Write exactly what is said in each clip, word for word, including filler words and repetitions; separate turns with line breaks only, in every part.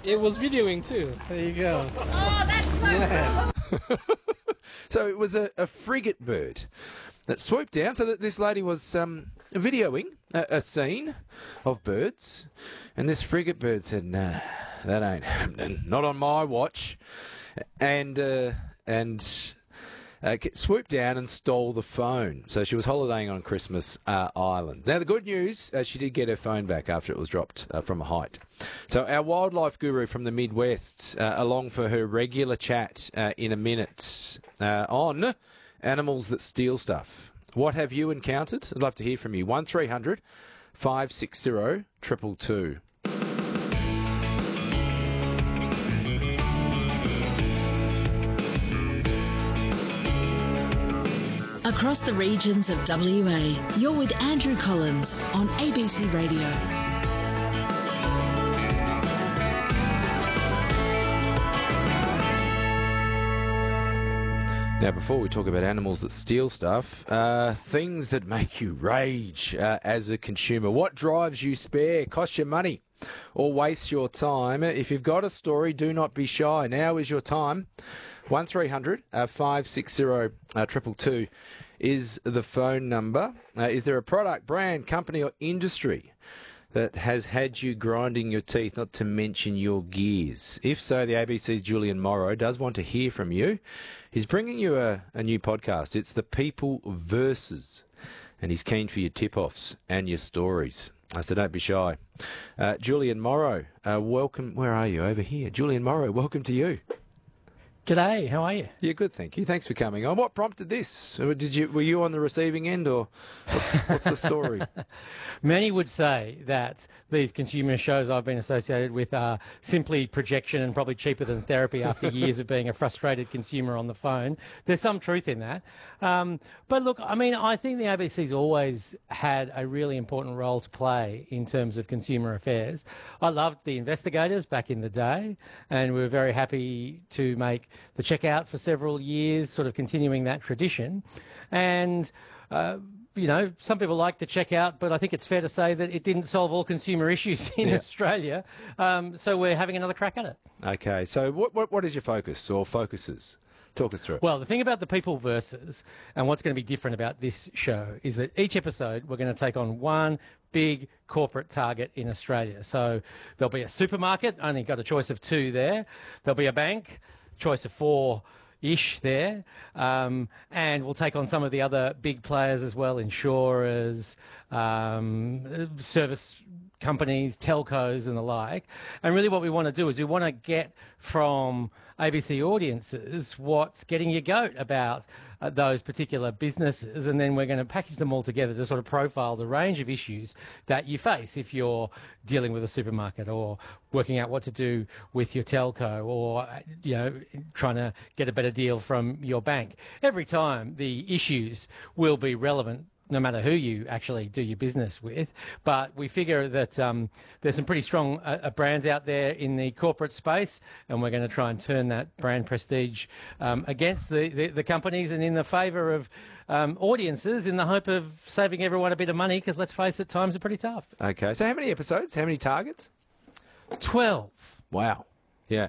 It was videoing too. There you go.
Oh, that's so
Yeah.
cool.
So it was a, a frigate bird that swooped down, so that this lady was um, videoing a, a scene of birds, and this frigate bird said, "Nah, that ain't happening. Not on my watch," and uh, and uh, swooped down and stole the phone. So she was holidaying on Christmas uh, Island. Now the good news, uh, she did get her phone back after it was dropped uh, from a height. So our wildlife guru from the Midwest, uh, along for her regular chat uh, in a minute uh, on animals that steal stuff. What have you encountered? I'd love to hear from you. one three hundred five six zero two two two.
Across the regions of W A, you're with Andrew Collins on A B C Radio.
Now, before we talk about animals that steal stuff, uh, things that make you rage uh, as a consumer. What drives you spare, costs you money, or wastes your time? If you've got a story, do not be shy. Now is your time. one three hundred five six zero two two two is the phone number. Uh, is there a product, brand, company, or industry that has had you grinding your teeth, not to mention your gears? If so, the A B C's Julian Morrow does want to hear from you. He's bringing you a, a new podcast. It's The People Versus, and he's keen for your tip-offs and your stories. Uh, so don't be shy. Uh, Julian Morrow, uh, welcome. Where are you? Over here. Julian Morrow, welcome to you.
G'day, how are you?
Yeah, good, thank you. Thanks for coming on. What prompted this? Did you were you on the receiving end, or what's, what's the story?
Many would say that these consumer shows I've been associated with are simply projection and probably cheaper than therapy after years of being a frustrated consumer on the phone. There's some truth in that. Um, but look, I mean, I think the A B C's always had a really important role to play in terms of consumer affairs. I loved The Investigators back in the day, and we were very happy to make the Checkout for several years, sort of continuing that tradition. And, uh, you know, some people like to check out, but I think it's fair to say that it didn't solve all consumer issues in
Yeah.
Australia. Um, so we're having another crack at it.
Okay, so what, what what is your focus or focuses? Talk us through it.
Well, the thing about the People Versus and what's going to be different about this show is that each episode we're going to take on one big corporate target in Australia. So there'll be a supermarket, only got a choice of two there. There'll be a bank, choice of four-ish there. Um, and we'll take on some of the other big players as well, insurers, um, service companies, telcos and the like. And really what we want to do is we want to get from A B C audiences what's getting your goat about uh, those particular businesses, and then we're going to package them all together to sort of profile the range of issues that you face if you're dealing with a supermarket or working out what to do with your telco or, you know, trying to get a better deal from your bank. Every time the issues will be relevant no matter who you actually do your business with. But we figure that um, there's some pretty strong uh, uh, brands out there in the corporate space, and we're going to try and turn that brand prestige um, against the, the, the companies and in the favour of um, audiences in the hope of saving everyone a bit of money, because let's face it, times are pretty tough.
Okay, so how many episodes? How many targets?
twelve.
Wow. Yeah.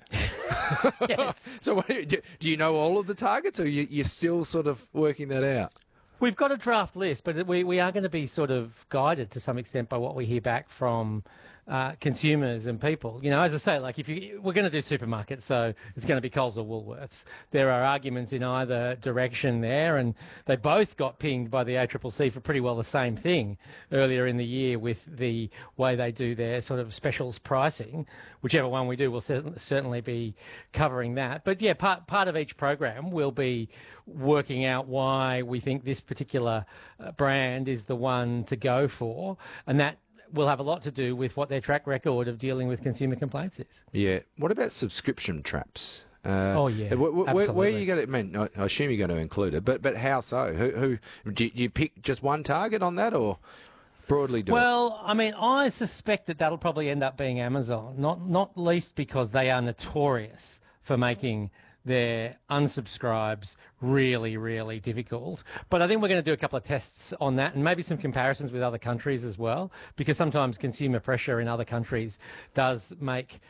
Yes.
So what, do do you know all of the targets, or you, you're still sort of working that out?
We've got a draft list, but we, we are going to be sort of guided to some extent by what we hear back from uh, consumers and people. You know, as I say, like if you, we're going to do supermarkets, so it's going to be Coles or Woolworths. There are arguments in either direction there, and they both got pinged by the A C C C for pretty well the same thing earlier in the year with the way they do their sort of specials pricing. Whichever one we do, we'll cer- certainly be covering that. But yeah, part part of each program will be working out why we think this particular uh, brand is the one to go for, and that will have a lot to do with what their track record of dealing with consumer complaints is.
Yeah. What about subscription traps? Uh,
Oh, yeah,
wh- wh- where, where are
absolutely.
you going to? I mean, I I assume you're going to include it, but but how so? Who who do you, do you pick just one target on that, or broadly do it?
Well, I mean, I suspect that that'll probably end up being Amazon, not not least because they are notorious for making their unsubscribes really, really difficult. But I think we're going to do a couple of tests on that and maybe some comparisons with other countries as well, because sometimes consumer pressure in other countries does make